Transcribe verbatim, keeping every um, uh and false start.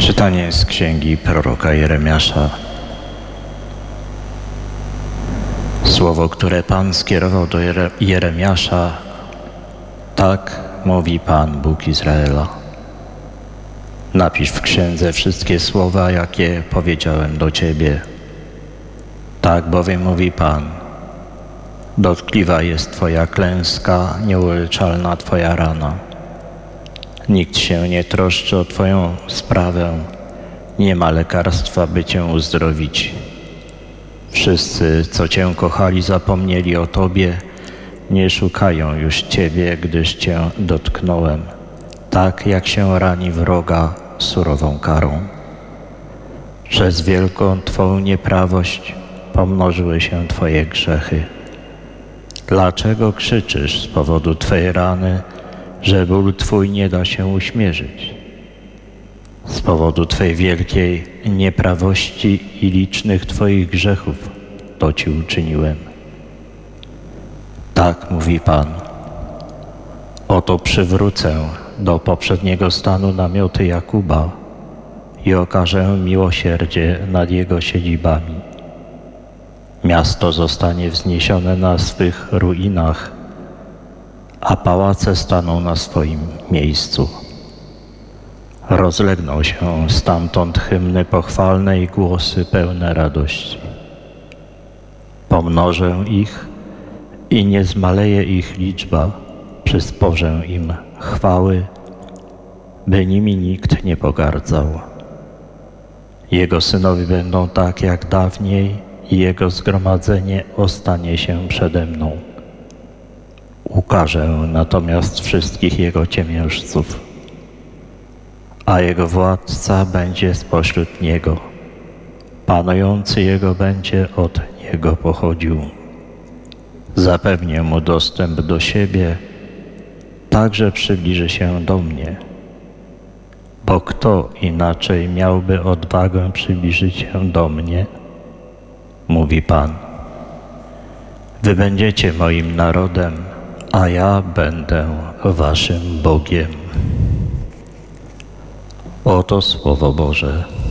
Czytanie z księgi proroka Jeremiasza. Słowo, które Pan skierował do Jere- Jeremiasza, tak mówi Pan, Bóg Izraela. Napisz w księdze wszystkie słowa, jakie powiedziałem do Ciebie. Tak bowiem mówi Pan, dotkliwa jest Twoja klęska, nieuleczalna Twoja rana. Nikt się nie troszczy o Twoją sprawę, nie ma lekarstwa, by Cię uzdrowić. Wszyscy, co Cię kochali, zapomnieli o Tobie, nie szukają już Ciebie, gdyż Cię dotknąłem, tak jak się rani wroga surową karą. Przez wielką Twą nieprawość pomnożyły się Twoje grzechy. Dlaczego krzyczysz z powodu Twej rany, że ból Twój nie da się uśmierzyć? Z powodu Twej wielkiej nieprawości i licznych Twoich grzechów to Ci uczyniłem. Tak mówi Pan. Oto przywrócę do poprzedniego stanu namioty Jakuba i okażę miłosierdzie nad jego siedzibami. Miasto zostanie wzniesione na swych ruinach, a pałace staną na swoim miejscu. Rozlegną się stamtąd hymny pochwalne i głosy pełne radości. Pomnożę ich i nie zmaleje ich liczba, przysporzę im chwały, by nimi nikt nie pogardzał. Jego synowie będą tak jak dawniej i jego zgromadzenie ostanie się przede mną. Ukażę natomiast wszystkich jego ciemiężców, a jego władca będzie spośród niego. Panujący jego będzie od niego pochodził. Zapewnię mu dostęp do siebie, także przybliży się do mnie. Bo kto inaczej miałby odwagę przybliżyć się do mnie? Mówi Pan. Wy będziecie moim narodem, a ja będę waszym Bogiem. Oto Słowo Boże.